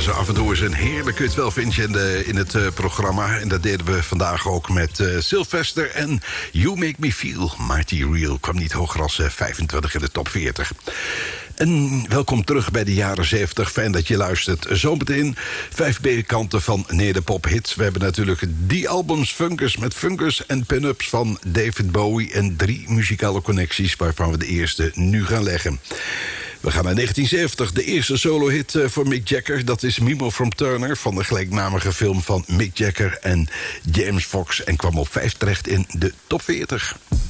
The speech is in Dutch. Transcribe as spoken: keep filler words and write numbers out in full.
zo af en toe is een heerlijke het wel vind je in, de, in het uh, programma. En dat deden we vandaag ook met uh, Sylvester en You Make Me Feel. Mighty Real kwam niet hoger als uh, vijfentwintig in de top veertig. En welkom terug bij de jaren zeventig. Fijn dat je luistert. Zometeen vijf B-kanten van Nederpop Hits. We hebben natuurlijk die albums Funkers met Funkers en pin-ups van David Bowie. En drie muzikale connecties waarvan we de eerste nu gaan leggen. We gaan naar negentien zeventig, de eerste solo-hit voor Mick Jagger. Dat is Memo from Turner van de gelijknamige film van Mick Jagger en James Fox. En kwam op vijf terecht in de top veertig.